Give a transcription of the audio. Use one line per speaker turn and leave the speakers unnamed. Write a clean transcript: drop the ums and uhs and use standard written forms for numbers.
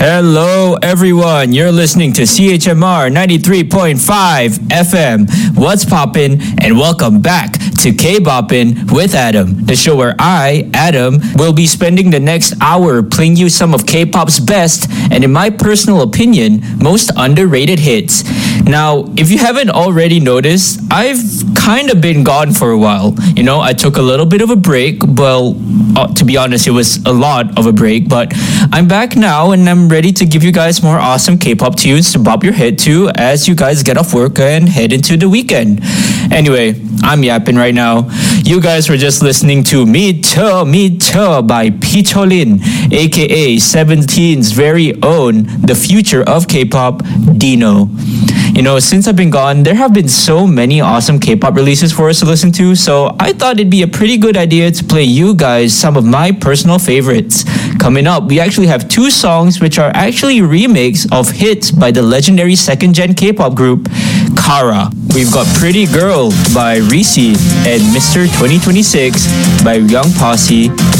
Hello, everyone. You're listening to CHMR 93.5 FM. What's poppin'? And welcome back to K-Boppin' with Adam, the show where I, Adam, will be spending the next hour playing you some of K-pop's best and, in my personal opinion, most underrated hits. Now, if you haven't already noticed, I've kind of been gone for a while. You know, I took a little bit of a break. Well, to be honest, it was a lot of a break, but I'm back now and I'm ready to give you guys more awesome K-pop tunes to bop your head to as you guys get off work and head into the weekend. Anyway, I'm yapping right now. You guys were just listening to Micho Micho by Picholin, aka 17's very own, the future of K-pop, Dino. You know, since I've been gone, there have been so many awesome K-pop releases for us to listen to, so I thought it'd be a pretty good idea to play you guys some of my personal favorites. Coming up, we actually have two songs which are actually remakes of hits by the legendary second-gen K-pop group, Kara. We've got Pretty Girl by Reese and Mr. 2026 by Young Posse,